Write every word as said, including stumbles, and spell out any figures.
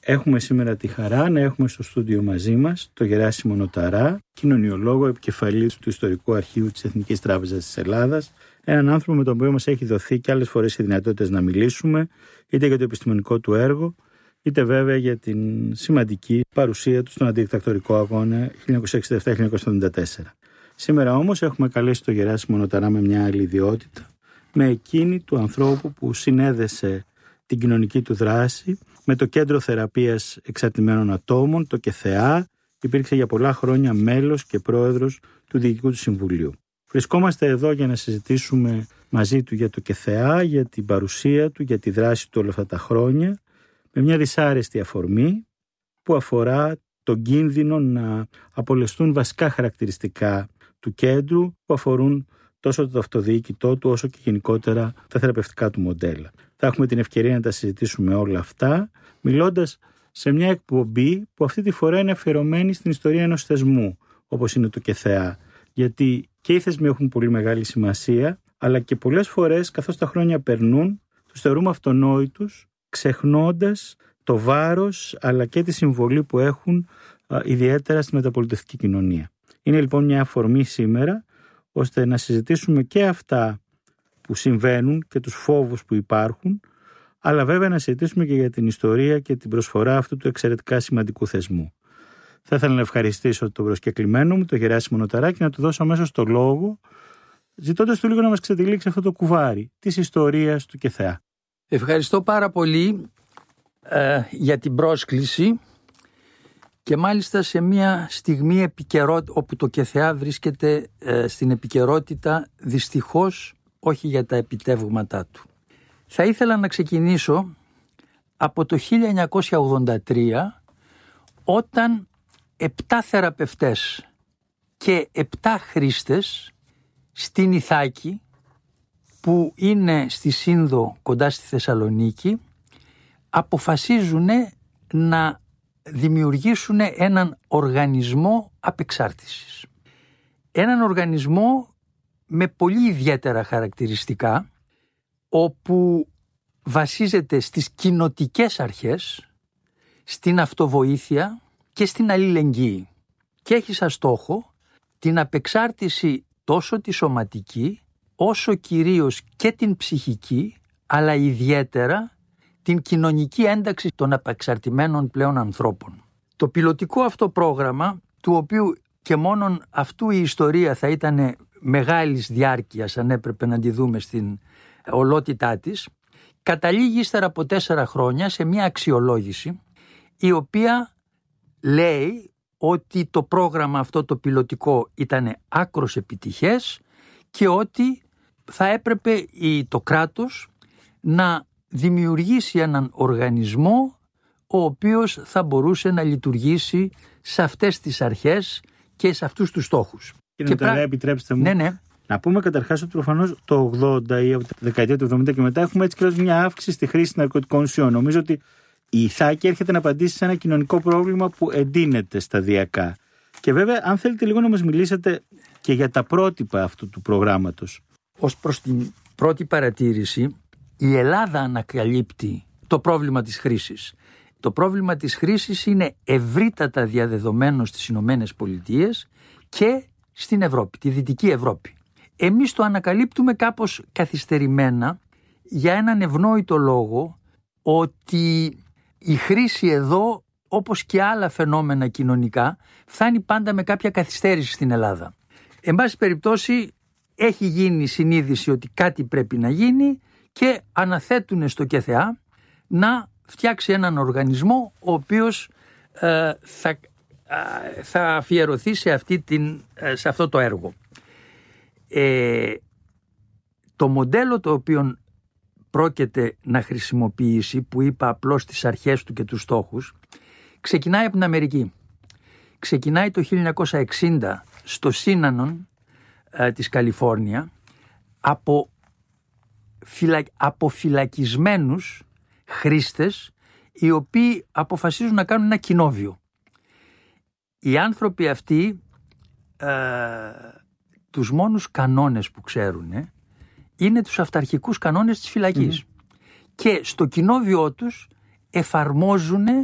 Έχουμε σήμερα τη χαρά να έχουμε στο στούντιο μαζί μας τον Γεράσιμο Νοταρά, κοινωνιολόγο, επικεφαλής του Ιστορικού Αρχείου της Εθνικής Τράπεζας της Ελλάδας. Έναν άνθρωπο με τον οποίο μας έχει δοθεί και άλλες φορές οι δυνατότητες να μιλήσουμε, είτε για το επιστημονικό του έργο, είτε βέβαια για την σημαντική παρουσία του στον αντιδικτατορικό αγώνα χίλια εννιακόσια εξήντα επτά χίλια εννιακόσια εβδομήντα τέσσερα. Σήμερα όμως έχουμε καλέσει τον Γεράσιμο Νοταρά με μια άλλη ιδιότητα, με εκείνη του ανθρώπου που συνέδεσε την κοινωνική του δράση με το Κέντρο Θεραπείας Εξαρτημένων Ατόμων, το ΚΕΘΕΑ. Υπήρξε για πολλά χρόνια μέλος και πρόεδρος του Διοικητικού του Συμβουλίου. Βρισκόμαστε εδώ για να συζητήσουμε μαζί του για το ΚΕΘΕΑ, για την παρουσία του, για τη δράση του όλα αυτά τα χρόνια, με μια δυσάρεστη αφορμή που αφορά τον κίνδυνο να απολεστούν βασικά χαρακτηριστικά του κέντρου που αφορούν τόσο το αυτοδιοίκητό του όσο και γενικότερα τα θεραπευτικά του μοντέλα. Θα έχουμε την ευκαιρία να τα συζητήσουμε όλα αυτά, μιλώντας σε μια εκπομπή που αυτή τη φορά είναι αφιερωμένη στην ιστορία ενός θεσμού, όπως είναι το ΚΕΘΕΑ. Γιατί και οι θεσμοί έχουν πολύ μεγάλη σημασία, αλλά και πολλές φορές, καθώς τα χρόνια περνούν, τους θεωρούμε αυτονόητους, ξεχνώντας το βάρος αλλά και τη συμβολή που έχουν α, ιδιαίτερα στη μεταπολιτευτική κοινωνία. Είναι λοιπόν μια αφορμή σήμερα ώστε να συζητήσουμε και αυτά που συμβαίνουν και τους φόβους που υπάρχουν, αλλά βέβαια να συζητήσουμε και για την ιστορία και την προσφορά αυτού του εξαιρετικά σημαντικού θεσμού. Θα ήθελα να ευχαριστήσω τον προσκεκλημένο μου, τον Γεράσιμο Νοταρά, και να του δώσω αμέσως το λόγο, ζητώντας του λίγο να μας ξετυλίξει αυτό το κουβάρι της ιστορίας του ΚΕΘΕΑ. Ευχαριστώ πάρα πολύ ε, για την πρόσκληση και μάλιστα σε μια στιγμή επικαιρότητα, όπου το ΚΕΘΕΑ βρίσκεται ε, στην επικαιρότητα, δυστυχώς όχι για τα επιτεύγματά του. Θα ήθελα να ξεκινήσω από το χίλια εννιακόσια ογδόντα τρία, όταν επτά θεραπευτές και επτά χρήστες στην Ιθάκη, που είναι στη Σύνδο κοντά στη Θεσσαλονίκη, αποφασίζουν να δημιουργήσουν έναν οργανισμό απεξάρτησης. Έναν οργανισμό με πολύ ιδιαίτερα χαρακτηριστικά, όπου βασίζεται στις κοινοτικές αρχές, στην αυτοβοήθεια και στην αλληλεγγύη, και έχει σαν στόχο την απεξάρτηση τόσο τη σωματική όσο κυρίως και την ψυχική, αλλά ιδιαίτερα την κοινωνική ένταξη των απεξαρτημένων πλέον ανθρώπων. Το πιλωτικό αυτό πρόγραμμα, του οποίου και μόνον αυτού η ιστορία θα ήταν μεγάλης διάρκειας αν έπρεπε να τη δούμε στην ολότητά της, καταλήγει ύστερα από τέσσερα χρόνια σε μια αξιολόγηση η οποία λέει ότι το πρόγραμμα αυτό το πιλωτικό ήταν άκρος επιτυχές και ότι θα έπρεπε το κράτος να δημιουργήσει έναν οργανισμό ο οποίος θα μπορούσε να λειτουργήσει σε αυτές τις αρχές και σε αυτούς τους στόχους. Κύριε Νοταρά, πρα... επιτρέψτε μου ναι, ναι. να πούμε καταρχάς ότι προφανώς το ογδόντα ή από τη δεκαετία του εβδομήντα και μετά έχουμε έτσι και μια αύξηση στη χρήση ναρκωτικών ουσιών. Νομίζω ότι η Ιθάκη έρχεται να απαντήσει σε ένα κοινωνικό πρόβλημα που εντείνεται σταδιακά. Και βέβαια, αν θέλετε λίγο να μας μιλήσετε και για τα πρότυπα αυτού του προγράμματος. Ως προς την πρώτη παρατήρηση, η Ελλάδα ανακαλύπτει το πρόβλημα της χρήσης. Το πρόβλημα της χρήσης είναι ευρύτατα διαδεδομένο στις Ηνωμένες Πολιτείες και στην Ευρώπη, τη Δυτική Ευρώπη. Εμείς το ανακαλύπτουμε κάπως καθυστερημένα για έναν ευνόητο λόγο, ότι η χρήση εδώ, όπως και άλλα φαινόμενα κοινωνικά, φτάνει πάντα με κάποια καθυστέρηση στην Ελλάδα. Εν πάση περιπτώσει, έχει γίνει συνείδηση ότι κάτι πρέπει να γίνει και αναθέτουν στο ΚΕΘΕΑ να φτιάξει έναν οργανισμό ο οποίος ε, θα, ε, θα αφιερωθεί σε, αυτή την, ε, σε αυτό το έργο. Ε, το μοντέλο το οποίο πρόκειται να χρησιμοποιήσει, που είπα απλώς τις αρχές του και τους στόχους, ξεκινάει από την Αμερική. Ξεκινάει το χίλια εννιακόσια εξήντα στο Σίνανον ε, της Καλιφόρνια από, φυλα... από φυλακισμένους χρήστες οι οποίοι αποφασίζουν να κάνουν ένα κοινόβιο. Οι άνθρωποι αυτοί ε, τους μόνους κανόνες που ξέρουν ε, είναι τους αυταρχικούς κανόνες της φυλακής. Mm-hmm. Και στο κοινόβιό τους εφαρμόζουν